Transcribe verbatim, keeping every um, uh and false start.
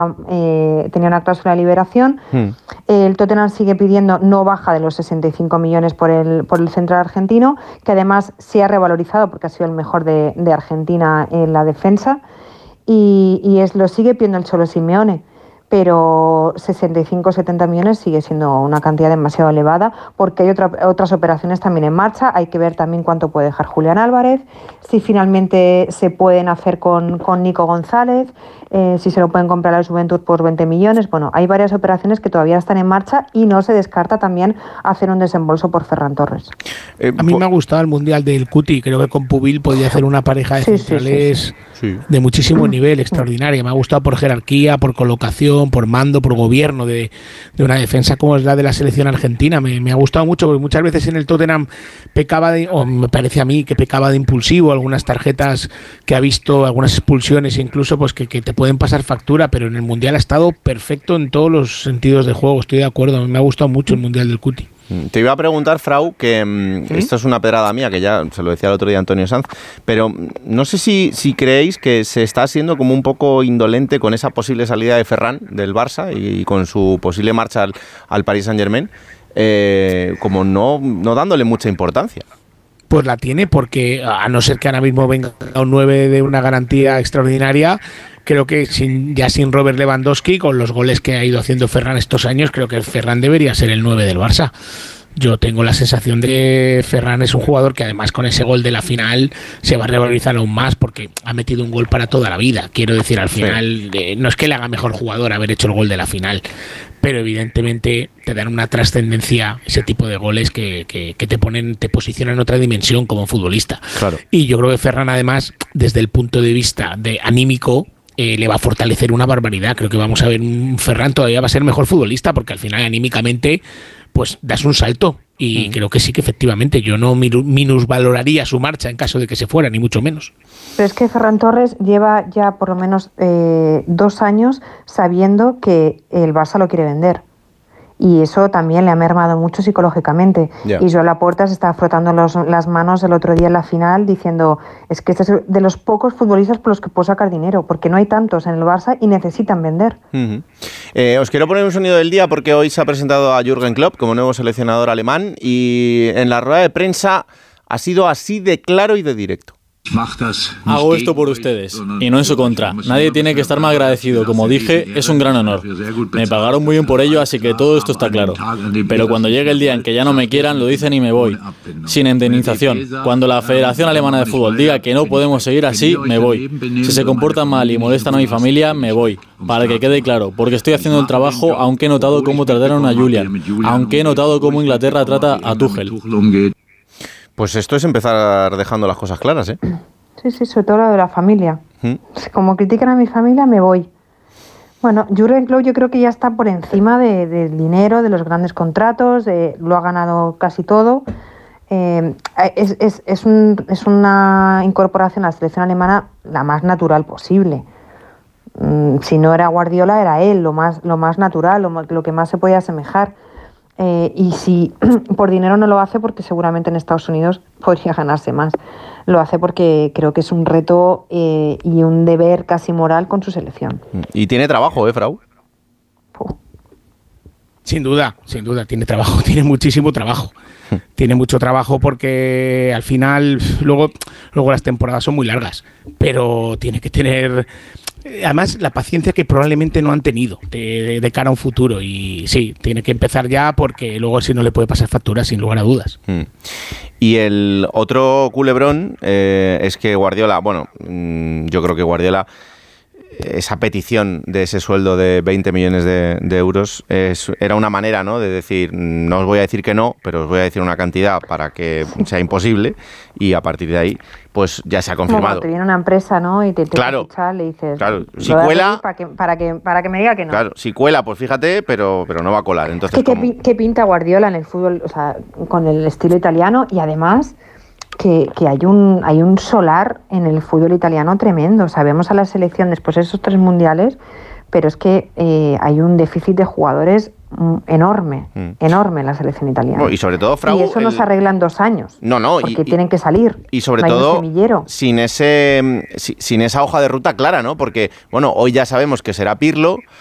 Eh, tenía una cláusula de liberación. Hmm. El Tottenham sigue pidiendo no baja de los sesenta y cinco millones por el, por el central argentino, que además se ha revalorizado porque ha sido el mejor de, de Argentina en la defensa, y, y es, lo sigue pidiendo el Cholo Simeone, pero sesenta y cinco setenta millones sigue siendo una cantidad demasiado elevada, porque hay otra, otras operaciones también en marcha. Hay que ver también cuánto puede dejar Julián Álvarez, si finalmente se pueden hacer con, con Nico González, eh, si se lo pueden comprar a la Juventud por veinte millones. Bueno, hay varias operaciones que todavía están en marcha y no se descarta también hacer un desembolso por Ferran Torres. Eh, a mí me ha gustado el Mundial del Cuti, creo que con Pubil podía hacer una pareja de sí, centrales sí, sí, sí. de muchísimo nivel, extraordinaria. Me ha gustado por jerarquía, por colocación, por mando, por gobierno de, de una defensa como es la de la selección argentina. Me, me ha gustado mucho, porque muchas veces en el Tottenham pecaba de, o me parece a mí que pecaba de impulsivo, algunas tarjetas que ha visto, algunas expulsiones incluso, pues que, que te pueden pasar factura, pero en el Mundial ha estado perfecto en todos los sentidos de juego, estoy de acuerdo, me ha gustado mucho el Mundial del Cuti. Te iba a preguntar, Frau, que ¿sí? esto es una pedrada mía, que ya se lo decía el otro día Antonio Sanz, pero no sé si, si creéis que se está siendo como un poco indolente con esa posible salida de Ferran del Barça y, y con su posible marcha al, al Paris Saint-Germain, eh, como no, no dándole mucha importancia. Pues la tiene, porque a no ser que ahora mismo venga un nueve de una garantía extraordinaria, creo que sin, ya sin Robert Lewandowski, con los goles que ha ido haciendo Ferran estos años, creo que Ferran debería ser el nueve del Barça. Yo tengo la sensación de que Ferran es un jugador que además con ese gol de la final se va a revalorizar aún más, porque ha metido un gol para toda la vida. Quiero decir, al final, eh, no es que le haga mejor jugador haber hecho el gol de la final, pero evidentemente te dan una trascendencia ese tipo de goles que, que, que te ponen, te posicionan en otra dimensión como futbolista. Claro. Y yo creo que Ferran, además, desde el punto de vista de anímico, Eh, le va a fortalecer una barbaridad. Creo que vamos a ver un Ferran todavía va a ser mejor futbolista, porque al final anímicamente pues das un salto y mm. creo que sí, que efectivamente yo no minusvaloraría su marcha en caso de que se fuera, ni mucho menos. Pero es que Ferran Torres lleva ya por lo menos eh, dos años sabiendo que el Barça lo quiere vender. Y eso también le ha mermado mucho psicológicamente. Yeah. Y Joan Laporta se estaba frotando los, las manos el otro día en la final diciendo, es que este es de los pocos futbolistas por los que puedo sacar dinero, porque no hay tantos en el Barça y necesitan vender. Uh-huh. Eh, os quiero poner un sonido del día porque hoy se ha presentado a Jürgen Klopp como nuevo seleccionador alemán, y en la rueda de prensa ha sido así de claro y de directo. Hago esto por ustedes, y no en su contra. Nadie tiene que estar más agradecido. Como dije, es un gran honor. Me pagaron muy bien por ello, así que todo esto está claro. Pero cuando llegue el día en que ya no me quieran, lo dicen y me voy. Sin indemnización. Cuando la Federación Alemana de Fútbol diga que no podemos seguir así, me voy. Si se comportan mal y molestan a mi familia, me voy. Para que quede claro, porque estoy haciendo el trabajo, aunque he notado cómo trataron a Julian. Aunque he notado cómo Inglaterra trata a Tuchel. Pues esto es empezar dejando las cosas claras, ¿eh? Sí, sí, sobre todo lo de la familia. ¿Mm? Como critican a mi familia, me voy. Bueno, Jürgen Klopp yo creo que ya está por encima de, del dinero, de los grandes contratos, de, lo ha ganado casi todo. Eh, es, es, es, un, es una incorporación a la selección alemana la más natural posible. Mm, si no era Guardiola, era él, lo más, lo más natural, lo, lo que más se podía asemejar. Eh, y si por dinero no lo hace, porque seguramente en Estados Unidos podría ganarse más. Lo hace porque creo que es un reto eh, y un deber casi moral con su selección. Y tiene trabajo, ¿eh, Frau? Puh. Sin duda, sin duda, tiene trabajo, tiene muchísimo trabajo. Tiene mucho trabajo porque al final, luego, luego las temporadas son muy largas, pero tiene que tener, además, la paciencia que probablemente no han tenido de, de, de cara a un futuro. Y sí, tiene que empezar ya, porque luego si no le puede pasar factura, sin lugar a dudas. Mm. Y el otro culebrón eh, es que Guardiola, bueno, mmm, yo creo que Guardiola, esa petición de ese sueldo de veinte millones de, de euros es, era una manera, ¿no?, de decir, no os voy a decir que no, pero os voy a decir una cantidad para que sea imposible, y a partir de ahí pues ya se ha confirmado. Como te viene una empresa, ¿no?, y te, te claro, fichar, le dices, claro, si cuela para que, para, que, para que me diga que no. Claro, si cuela, pues fíjate, pero, pero no va a colar. Entonces, es que ¿qué, ¿qué pinta Guardiola en el fútbol, o sea, con el estilo italiano? Y además que, que hay un hay un solar en el fútbol italiano tremendo. Sabemos a la selección después de esos tres mundiales, pero es que eh, hay un déficit de jugadores enorme, mm. enorme en la selección italiana. Bueno, y sobre todo, Frau, y eso no el... se arregla en dos años. No, no. Porque y, tienen que salir. Y sobre no todo, sin ese sin esa hoja de ruta clara, ¿no? Porque, bueno, hoy ya sabemos que será Pirlo,